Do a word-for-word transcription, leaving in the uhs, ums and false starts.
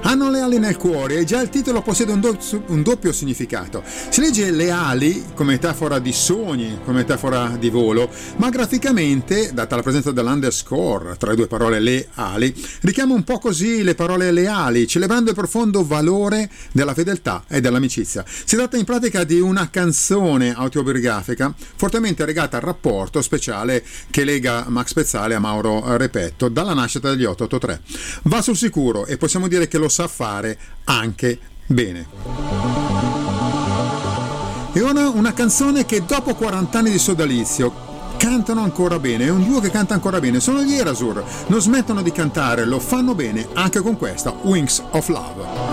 Hanno le ali nel cuore e già il titolo possiede un, do- un doppio significato. Si legge le ali come metafora di sogni, come metafora di volo, ma graficamente, data la presenza dell'underscore tra le due parole le ali, richiama un po' così le parole leali, celebrando il profondo valore della fedeltà e dell'amicizia. Si tratta in pratica di una canzone autobiografica fortemente legata al rapporto speciale che lega Max Pezzale a Mauro Repetto dalla nascita degli otto otto tre. Va sul sicuro e possiamo dire che lo sa fare anche bene. E ora una canzone che dopo quaranta anni di sodalizio cantano ancora bene, è un duo che canta ancora bene, sono gli Erasure, non smettono di cantare, lo fanno bene anche con questa Wings of Love.